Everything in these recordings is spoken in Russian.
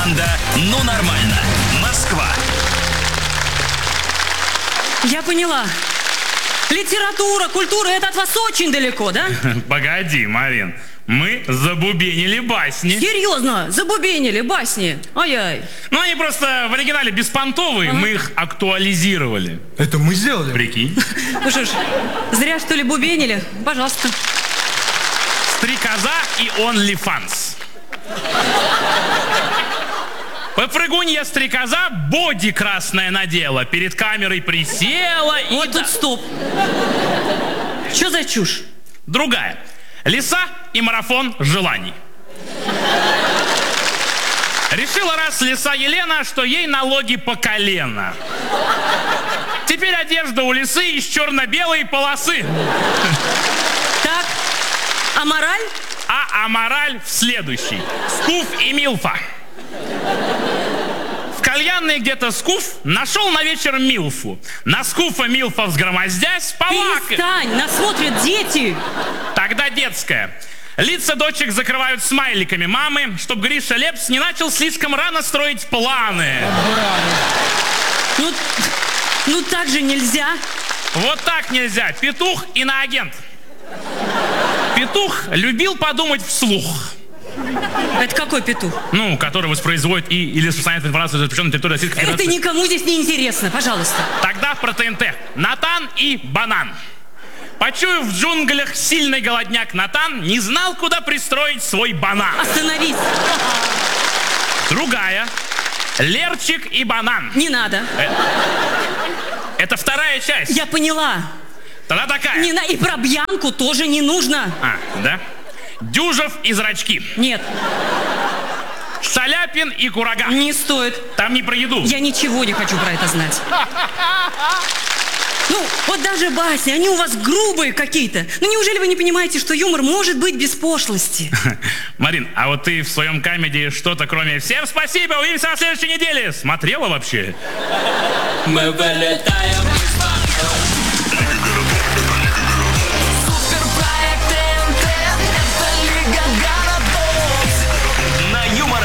Команда «Ну нормально». Москва. Я поняла. Литература, культура, это от вас очень далеко, да? Погоди, Марин. Мы забубенили басни. Серьезно? Забубенили басни? Ай-яй. Ну, они просто в оригинале беспонтовые, мы их актуализировали. Это мы сделали? Прикинь. Ну что ж, зря что ли бубенили? Пожалуйста. Стрекоза и OnlyFans. Попрыгунья стрекоза боди красное надела, перед камерой присела и... Вот тут стоп. Что за чушь? Другая. Лиса и марафон желаний. Решила раз лиса Елена, что ей налоги по колено. Теперь одежда у лисы из черно-белой полосы. Так, а мораль? А мораль в следующий. Скуф и Милфа. В кальянной где-то Скуф нашел на вечер Милфу. На Скуфа Милфа взгромоздясь, полакает. Перестань, нас смотрят дети. Тогда детская. Лица дочек закрывают смайликами мамы, чтоб Гриша Лепс не начал слишком рано строить планы. Ну так же нельзя. Вот так нельзя. Петух иноагент. Петух любил подумать вслух. Это какой петух? Ну, который воспроизводит или распространяет информацию, запрещенную на территории Российской Федерации. Это никому здесь не интересно, пожалуйста. Тогда про ТНТ. Натан и банан. Почуяв в джунглях сильный голодняк, Натан не знал, куда пристроить свой банан. Остановись. Другая. Лерчик и банан. Не надо. Это вторая часть. Я поняла. Тогда такая. И про Бьянку тоже не нужно. Да? Дюжев и зрачки. Нет. Шаляпин и курага. Не стоит. Там не про еду. Я ничего не хочу про это знать. Ну, вот даже басни, они у вас грубые какие-то. Ну, неужели вы не понимаете, что юмор может быть без пошлости? Марин, а вот ты в своем камеди что-то кроме «Всем спасибо, увидимся на следующей неделе» смотрела вообще? Мы вылетаем из Москвы. Суперпроект ТНТ. Это Лига городов. На Юмор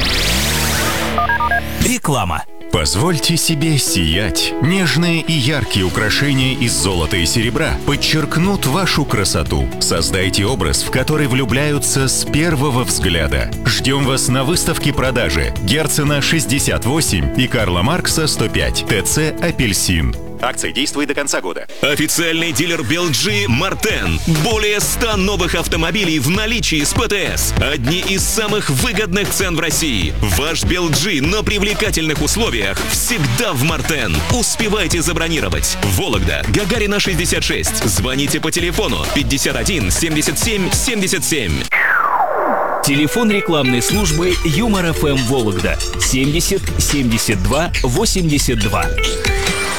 ФМ. Реклама. Позвольте себе сиять. Нежные и яркие украшения из золота и серебра подчеркнут вашу красоту. Создайте образ, в который влюбляются с первого взгляда. Ждем вас на выставке продажи Герцена 68 и Карла Маркса 105. ТЦ «Апельсин». Акция действует до конца года. Официальный дилер Белджи Мартен. Более 100 новых автомобилей в наличии с ПТС. Одни из самых выгодных цен в России. Ваш Белджи на привлекательных условиях всегда в Мартен. Успевайте забронировать. Вологда, Гагарина 66. Звоните по телефону 51 77 77. Телефон рекламной службы Юмор ФМ Вологда 70 72 82.